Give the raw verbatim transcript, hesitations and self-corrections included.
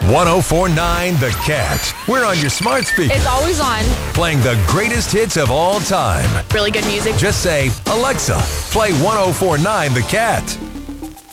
one oh four point nine The Cat. We're on your smart speaker. It's always on. Playing the greatest hits of all time. Really good music. Just say, Alexa, play one oh four point nine The Cat.